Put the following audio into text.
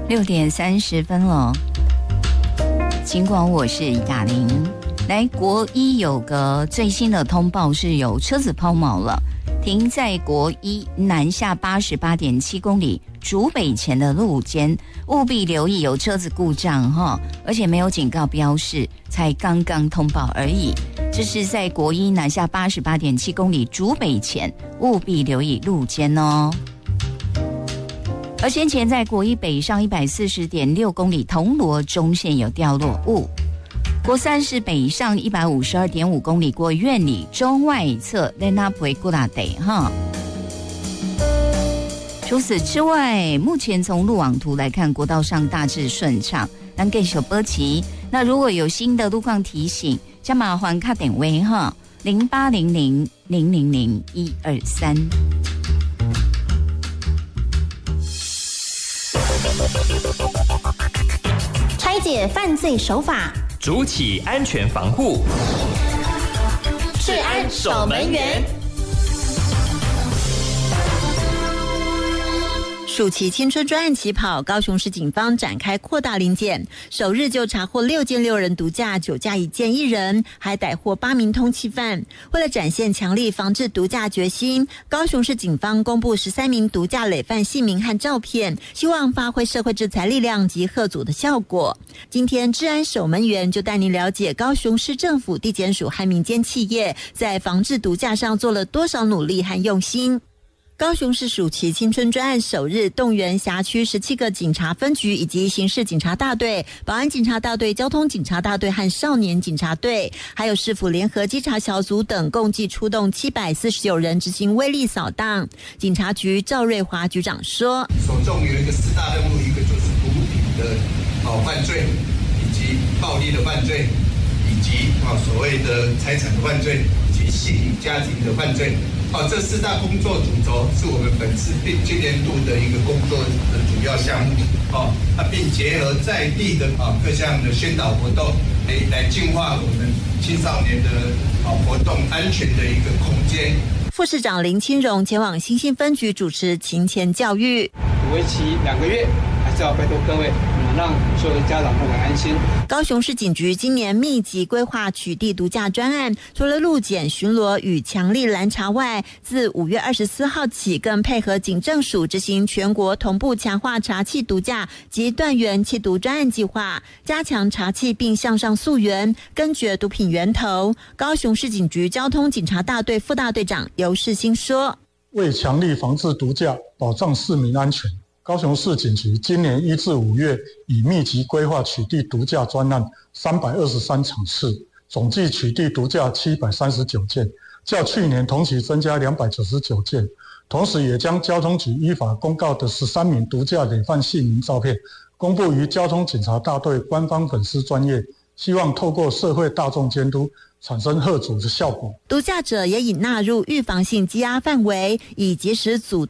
6:30了。尽管我是雅玲，来国一有个最新的通报是有车子抛锚了，停在国一南下88.7公里竹北前的路肩，务必留意有车子故障哈，而且没有警告标示，才刚刚通报而已。这是在国一南下88.7公里竹北前，务必留意路肩哦。而先前在国一北上140.6公里铜锣中线有掉落物，国三是北上152.5公里过苑里中外侧在那不会过大得哈。除此之外，目前从路网图来看，国道上大致顺畅，但更小波奇。那如果有新的路况提醒，加麻烦卡点位哈0800000123。 拆解犯罪手法， 筑起安全防护， 治安守门员。 暑期青春专案起跑，高雄市警方展开扩大临检，首日就查获6件6人毒驾，9架1件1人，还逮获8名通缉犯。为了展现强力防治毒驾决心，高雄市警方公布13名毒驾累犯姓名和照片，希望发挥社会制裁力量及吓阻的效果。今天治安守门员就带您了解高雄市政府地检署和民间企业在防治毒驾上做了多少努力和用心。高雄市暑期青春专案首日动员辖区17个警察分局以及刑事警察大队、保安警察大队、交通警察大队和少年警察队，还有市府联合稽查小组等，共计出动749人执行威力扫荡。警察局赵瑞华局长说：“ 所中有一个4大任务，一个就是毒品的犯罪，以及暴力的犯罪，以及所谓的财产的犯罪，以及性家庭的犯罪。”这4大工作主轴是我们本次今年度的一个工作的主要项目，并结合在地的各项的宣导活动，来净化我们青少年的活动安全的一个空间。 副市长林清荣前往新兴分局主持勤前教育， 为期2个月，还是要拜托各位。让所有的家长都很安心。 高雄市警局今年密集规划取缔毒驾专案，除了路检、巡逻与强力拦查外，自5月24号起，更配合警政署执行全国同步强化查缉毒驾及断源缉毒专案计划，加强查缉并向上溯源，根绝毒品源头。高雄市警局交通警察大队副大队长游世兴说：“ 为强力防治毒驾，保障市民安全。”高雄市警局今年1至5月以密集规划取缔毒驾专案323场次，总计取缔毒驾739件，较去年同期增加299件。同时也将交通局依法公告的13名毒驾累犯姓名照片公布于交通警察大队官方粉丝专页，希望透过社会大众监督，产生吓阻的效果。 毒驾者也已纳入预防性羁押范围，以及时阻